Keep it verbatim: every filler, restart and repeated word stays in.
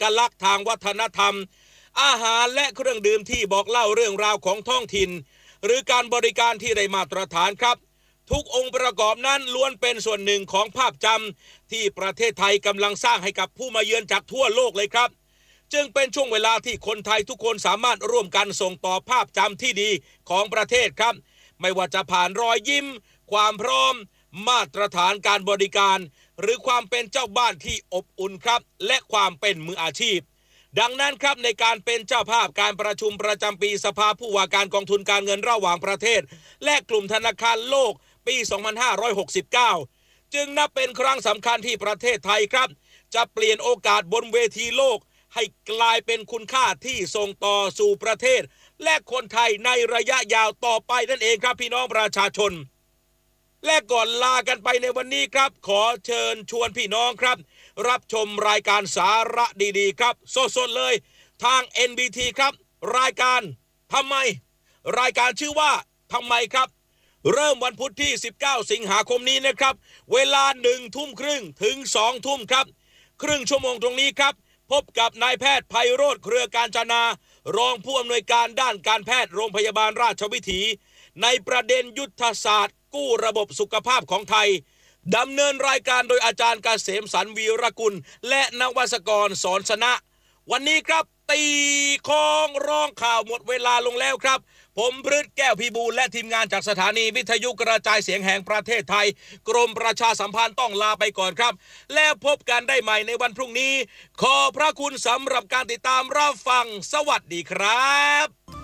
กลักษณ์ทางวัฒนธรรมอาหารและเครื่องดื่มที่บอกเล่าเรื่องราวของท้องถิ่นหรือการบริการที่ได้มาตรฐานครับทุกองค์ประกอบนั้นล้วนเป็นส่วนหนึ่งของภาพจำที่ประเทศไทยกำลังสร้างให้กับผู้มาเยือนจากทั่วโลกเลยครับจึงเป็นช่วงเวลาที่คนไทยทุกคนสามารถร่วมกันส่งต่อภาพจำที่ดีของประเทศครับไม่ว่าจะผ่านรอยยิ้มความพร้อมมาตรฐานการบริการหรือความเป็นเจ้าบ้านที่อบอุ่นครับและความเป็นมืออาชีพดังนั้นครับในการเป็นเจ้าภาพการประชุมประจำปีสภาผู้ว่าการกองทุนการเงินระหว่างประเทศและกลุ่มธนาคารโลกปีสองพันห้าร้อยหกสิบเก้าจึงนับเป็นครั้งสำคัญที่ประเทศไทยครับจะเปลี่ยนโอกาสบนเวทีโลกให้กลายเป็นคุณค่าที่ส่งต่อสู่ประเทศและคนไทยในระยะยาวต่อไปนั่นเองครับพี่น้องประชาชนและก่อนลากันไปในวันนี้ครับขอเชิญชวนพี่น้องครับรับชมรายการสาระดีๆครับสดๆเลยทาง เอ็น บี ที ครับรายการทำไมรายการชื่อว่าทำไมครับเริ่มวันพุธที่สิบเก้าสิงหาคมนี้นะครับเวลาหนึ่งทุ่มครึ่งถึงสองทุ่มครับครึ่งชั่วโมงตรงนี้ครับพบกับนายแพทย์ไพโรจน์เครือการจนารองผู้อำนวยการด้านการแพทย์โรงพยาบาลราชวิถีในประเด็นยุทธศาสตร์กู้ระบบสุขภาพของไทยดำเนินรายการโดยอาจารย์เกษมสันต์วีรกุลและนวัศกรสอนชนะวันนี้ครับตีคองร้องข่าวหมดเวลาลงแล้วครับผมพฤทธิ์แก้วพิบูลและทีมงานจากสถานีวิทยุกระจายเสียงแห่งประเทศไทยกรมประชาสัมพันธ์ต้องลาไปก่อนครับแล้วพบกันได้ใหม่ในวันพรุ่งนี้ขอพระคุณสำหรับการติดตามรับฟังสวัสดีครับ